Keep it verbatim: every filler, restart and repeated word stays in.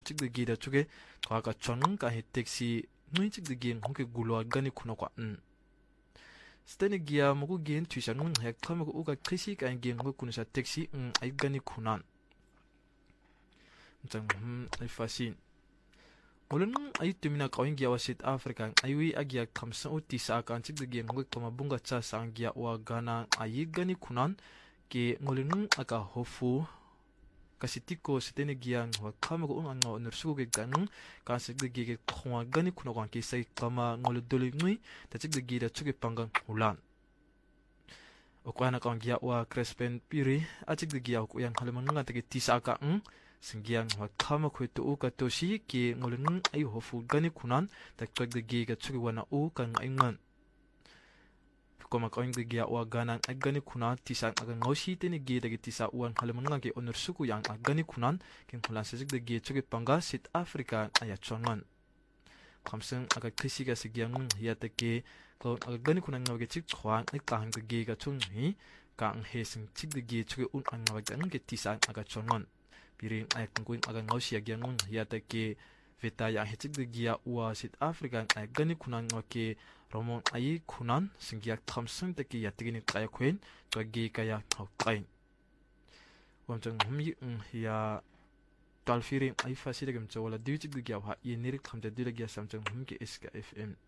chik de gi da chuge kwa ka chon ka he taxi nui chik de gi ngong ke gulo gani kuno kwa n stene gia mo ku gen tu sha ngong hek kham ko uga khisi ka gen ngong kun sha taxi ng ai gani kunan chang hum ai fasin Mulun ay tumina kawing giya wa South Africa aywi agya kamsa uti sa kan chik de gi ngong kama bunga cha sang giya wa gana ay gani kunan ke ngolun aka hofu kasitiko setene giang wa kama ko ang nga nursu ge ganung ka sig de ge khwa gani kuno kan ke sai kama ngol doli ngui ta chik de gi da chuge pangang hulan o ko ana kan giya wa Crespen Piri a chik de giya ko yang halaman nga te tisa ka ng singiang wa kama ko to ka to shi ke ngolun ay hofu gani kunan ta chik de gi ga chuge wana u kan ay ngan Koma kawing de gia wa ganan agani kunan tisa aga ngoshi tene ge de tisa uan halaman ge onur suku yang agani kunan ken hulan sejik de ge chuge panga South Africa aya chongan kamseng aga krisi ga sigyang hiya te ke ko agani kunan ngawge chik chwang ai kahang de ge ga chung hi kang he sing chik de ge chuge un ang ngawge ang ge tisa aga chongan piring ay kungkuing aga ngoshi agyang hiya te ke veta yang hechik de gia wa South Africa agani kunan ngawge Romon ay kunan singyak thamsang taki yatigini kaya kwen to gi kaya kain wamchang humi ya talfiring ay fasida gam chawala diwchik digya ha yenirik thamja dilagya samchang humke S K F M